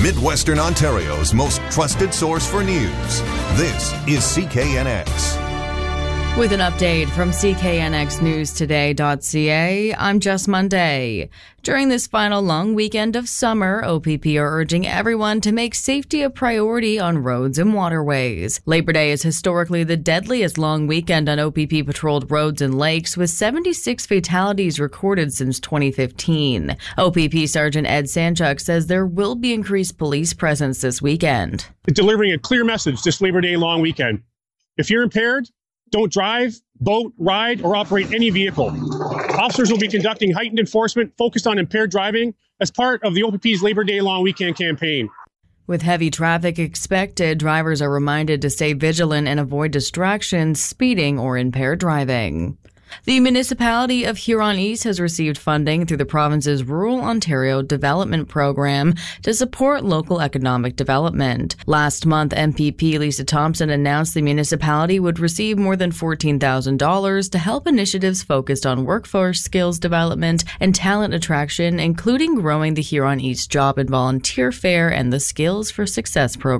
Midwestern Ontario's most trusted source for news. This is CKNX. With an update from CKNXNewsToday.ca, I'm Jess Monday. During this final long weekend of summer, OPP are urging everyone to make safety a priority on roads and waterways. Labor Day is historically the deadliest long weekend on OPP-patrolled roads and lakes, with 76 fatalities recorded since 2015. OPP Sergeant Ed Sanchuk says there will be increased police presence this weekend. Delivering a clear message this Labor Day long weekend. If you're impaired, don't drive, boat, ride, or operate any vehicle. Officers will be conducting heightened enforcement focused on impaired driving as part of the OPP's Labor Day long weekend campaign. With heavy traffic expected, drivers are reminded to stay vigilant and avoid distractions, speeding, or impaired driving. The municipality of Huron-East has received funding through the province's Rural Ontario Development Program to support local economic development. Last month, MPP Lisa Thompson announced the municipality would receive more than $14,000 to help initiatives focused on workforce skills development and talent attraction, including growing the Huron-East Job and Volunteer Fair and the Skills for Success program.